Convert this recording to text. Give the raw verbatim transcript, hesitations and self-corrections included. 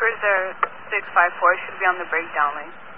Cruiser six five four should be on the breakdown lane.